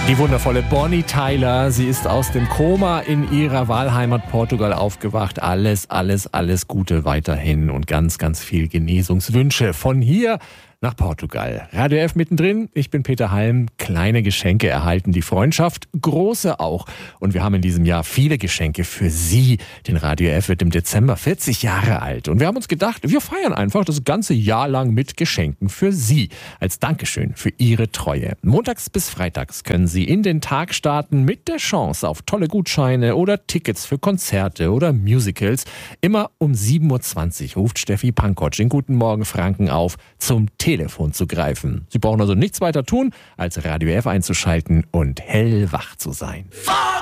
Die wundervolle Bonnie Tyler, sie ist aus dem Koma in ihrer Wahlheimat Portugal aufgewacht. Alles Gute weiterhin und ganz viel Genesungswünsche von hier nach Portugal. Radio F mittendrin, ich bin Peter Halm. Kleine Geschenke erhalten die Freundschaft, große auch. Und wir haben in diesem Jahr viele Geschenke für Sie. Denn Radio F wird im Dezember 40 Jahre alt. Und wir haben uns gedacht, wir feiern einfach das ganze Jahr lang mit Geschenken für Sie. Als Dankeschön für Ihre Treue. Montags bis freitags können Sie in den Tag starten mit der Chance auf tolle Gutscheine oder Tickets für Konzerte oder Musicals. Immer um 7.20 Uhr ruft Steffi Pankotsch in Guten Morgen Franken auf, zum Telefon zu greifen. Sie brauchen also nichts weiter tun, als Radio F einzuschalten und hellwach zu sein.